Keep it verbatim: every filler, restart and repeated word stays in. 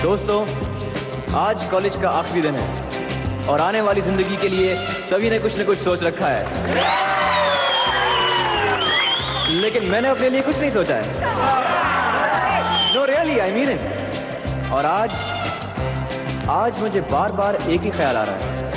दोस्तों, आज कॉलेज का आखिरी दिन है और आने वाली जिंदगी के लिए सभी ने कुछ न कुछ सोच रखा है, लेकिन मैंने अपने लिए कुछ नहीं सोचा है। No really, I mean it. और आज आज मुझे बार बार एक ही ख्याल आ रहा है